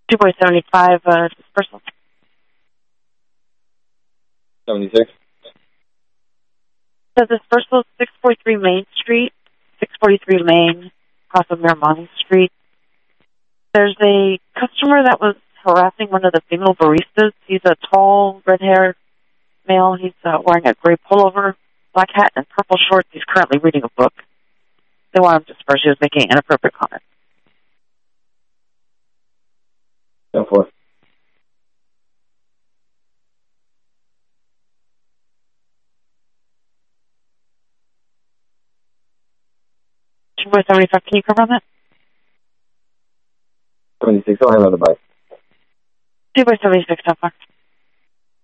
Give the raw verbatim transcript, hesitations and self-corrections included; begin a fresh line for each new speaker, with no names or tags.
two by seventy-five, uh, dispersal.
seventy-six.
So dispersal six forty-three Main Street, six forty-three Main, across of Miramani Street. There's a customer that was harassing one of the female baristas. He's a tall, red-haired male. He's uh, wearing a gray pullover, black hat, and purple shorts. He's currently reading a book. They want him dispersed. He was making an inappropriate comment.
ten four.
two by seventy-five, can you cover on that?
seventy-six, I'll handle the bike.
two by seventy-six, how far?